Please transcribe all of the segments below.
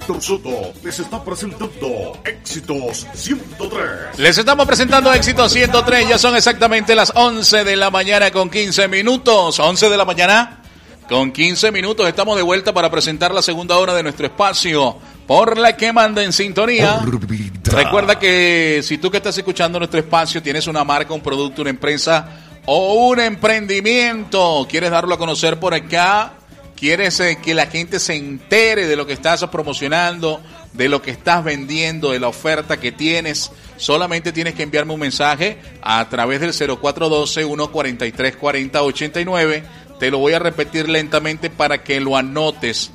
Héctor Soto les está presentando Éxitos 103. Les estamos presentando Éxitos 103. Ya son exactamente las 11 de la mañana con 15 minutos. 11 de la mañana con 15 minutos. Estamos de vuelta para presentar la segunda hora de nuestro espacio Por la que manda en sintonía. Orbita. Recuerda que si tú que estás escuchando nuestro espacio tienes una marca, un producto, una empresa o un emprendimiento, quieres darlo a conocer por acá, quieres que la gente se entere de lo que estás promocionando, de lo que estás vendiendo, de la oferta que tienes, solamente tienes que enviarme un mensaje a través del 0412-143-4089. Te lo voy a repetir lentamente para que lo anotes.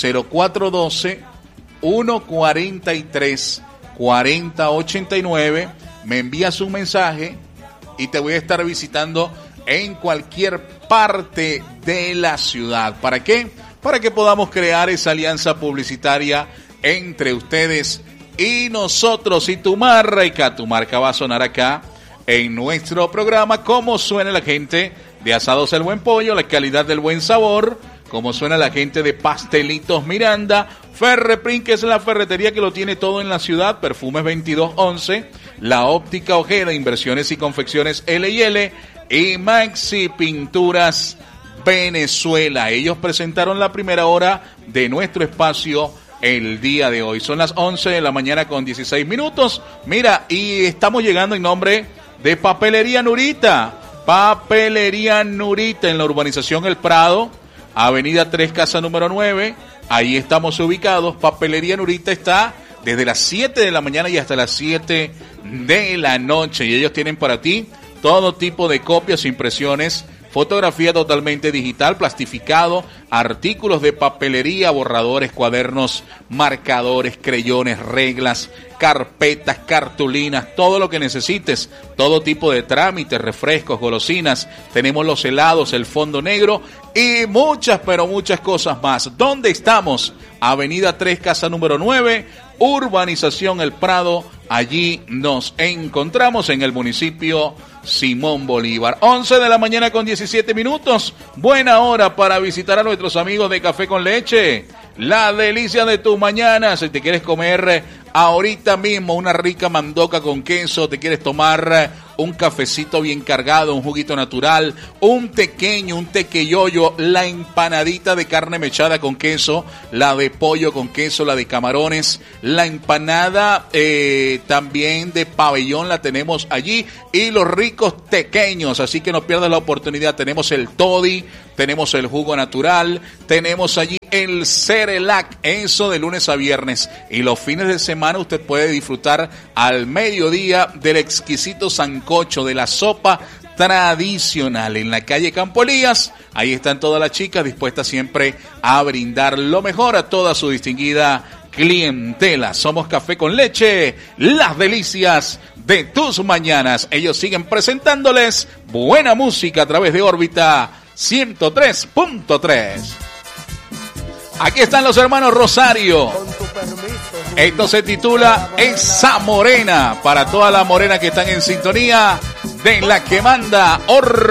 0412-143-4089. Me envías un mensaje y te voy a estar visitando en cualquier parte de la ciudad. ¿Para qué? Para que podamos crear esa alianza publicitaria entre ustedes y nosotros. Y tu marca va a sonar acá en nuestro programa. Cómo suena la gente de Asados El Buen Pollo, la calidad del buen sabor. Cómo suena la gente de Pastelitos Miranda, Ferreprint, que es la ferretería que lo tiene todo en la ciudad, Perfumes 2211, La Óptica Ojeda, Inversiones y Confecciones L&L y Maxi Pinturas Venezuela. Ellos presentaron la primera hora de nuestro espacio el día de hoy. Son las 11 de la mañana con 16 minutos. Mira, y estamos llegando en nombre de Papelería Nurita. Papelería Nurita en la urbanización El Prado, Avenida 3, casa número 9. Ahí estamos ubicados. Papelería Nurita está desde las 7 de la mañana y hasta las 7 de la noche. Y ellos tienen para ti todo tipo de copias, impresiones, fotografía totalmente digital, plastificado, artículos de papelería, borradores, cuadernos, marcadores, creyones, reglas, carpetas, cartulinas, todo lo que necesites, todo tipo de trámites, refrescos, golosinas. Tenemos los helados, el fondo negro y muchas, pero muchas cosas más. ¿Dónde estamos? Avenida 3, casa número 9, urbanización El Prado. Allí nos encontramos en el municipio Simón Bolívar. 11 de la mañana con 17 minutos. Buena hora para visitar a nuestros amigos de Café con Leche. La delicia de tu mañana. Si te quieres comer ahorita mismo una rica mandoca con queso, te quieres tomar un cafecito bien cargado, un juguito natural, un tequeño, un tequeyoyo, la empanadita de carne mechada con queso, la de pollo con queso, la de camarones, la empanada también de pabellón la tenemos allí y los ricos tequeños, así que no pierdas la oportunidad. Tenemos el toddy, tenemos el jugo natural, tenemos allí el Cerelac, eso de lunes a viernes, y los fines de semana usted puede disfrutar al mediodía del exquisito sancocho, de la sopa tradicional en la calle Campo Elías. Ahí están todas las chicas dispuestas siempre a brindar lo mejor a toda su distinguida clientela. Somos Café con Leche, las delicias de tus mañanas. Ellos siguen presentándoles buena música a través de órbita 103.3. Aquí están los hermanos Rosario. Esto se titula Esa Morena. Para toda la morena que están en sintonía de la que manda Orbita.